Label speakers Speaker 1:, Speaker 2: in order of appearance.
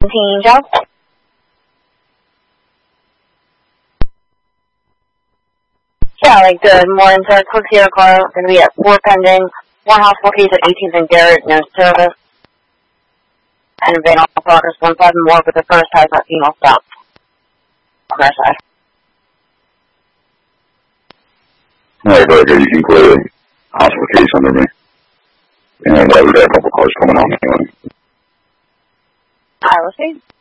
Speaker 1: Joe? Charlie, good morning, sir. Quick Sierra Car, going to be at 4 pending. One hospital case at 18th and Garrett, no service. And van all progress, 1-5 and more, but the first has that female stop. On our side.
Speaker 2: Alright, Roger, you can clear the hospital case under me. And we got a couple cars coming on anyway.
Speaker 1: I will see.